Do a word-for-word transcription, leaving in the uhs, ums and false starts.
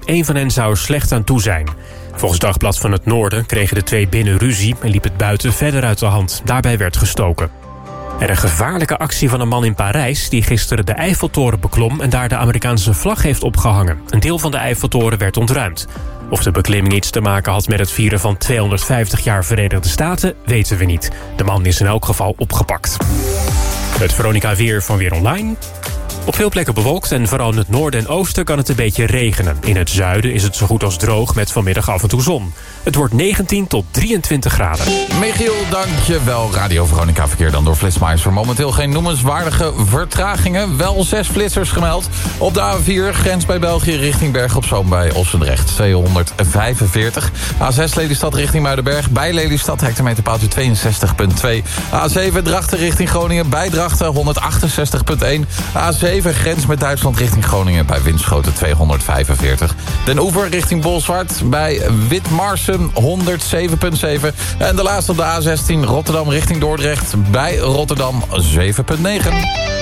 Eén van hen zou er slecht aan toe zijn. Volgens Dagblad van het Noorden kregen de twee binnen ruzie en liep het buiten verder uit de hand. Daarbij werd gestoken. Er een gevaarlijke actie van een man in Parijs die gisteren de Eiffeltoren beklom en daar de Amerikaanse vlag heeft opgehangen. Een deel van de Eiffeltoren werd ontruimd. Of de beklimming iets te maken had met het vieren van tweehonderdvijftig jaar Verenigde Staten, weten we niet. De man is in elk geval opgepakt. Het Veronica Weer van Weer Online. Op veel plekken bewolkt en vooral in het noorden en oosten kan het een beetje regenen. In het zuiden is het zo goed als droog met vanmiddag af en toe zon. Het wordt negentien tot drieëntwintig graden. Michiel, dankjewel. Radio Veronica verkeer dan door Flitsmeister. Momenteel geen noemenswaardige vertragingen. Wel zes flitsers gemeld. Op de A vier, grens bij België richting Bergen op Zoom bij Ossendrecht. tweehonderdvijfenveertig. A zes, Lelystad richting Muidenberg. Bij Lelystad, hectometerpaaltje tweeënzestig komma twee. A zeven, Drachten richting Groningen. Bij Drachten, honderdachtenzestig komma één. A zeven, grens met Duitsland richting Groningen. Bij Winschoten, tweehonderdvijfenveertig. Den Oever richting Bolsward. Bij Witmarsum, honderdzeven komma zeven. En de laatste op de A zestien, Rotterdam richting Dordrecht. Bij Rotterdam, zeven komma negen.